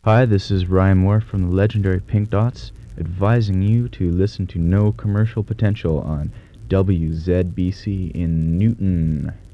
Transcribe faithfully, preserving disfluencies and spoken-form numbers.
Hi, this is Ryan Moore from the legendary Pink Dots, advising you to listen to No Commercial Potential on W Z B C in Newton.